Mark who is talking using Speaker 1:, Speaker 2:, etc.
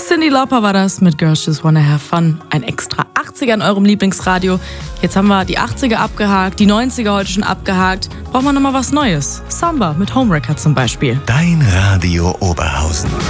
Speaker 1: Cyndi Lauper war das mit Girls Just Wanna Have Fun. Ein extra 80er in eurem Lieblingsradio. Jetzt haben wir die 80er abgehakt, die 90er heute schon abgehakt. Brauchen wir nochmal was Neues. Samba mit Homewrecker zum Beispiel.
Speaker 2: Dein Radio Oberhausen.